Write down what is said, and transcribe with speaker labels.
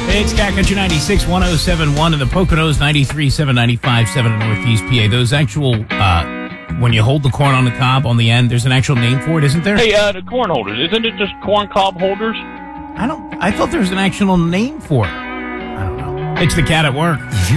Speaker 1: It's Cat Country 96, 107.1 in the Poconos, 93.7, 95.7 in Northeast PA. Those actual, when you hold the corn on the cob on the end, there's an actual name for it, isn't there?
Speaker 2: Hey, the corn holders. Isn't it just corn cob holders?
Speaker 1: I thought there was an actual name for it. I don't know. It's the Cat at Work.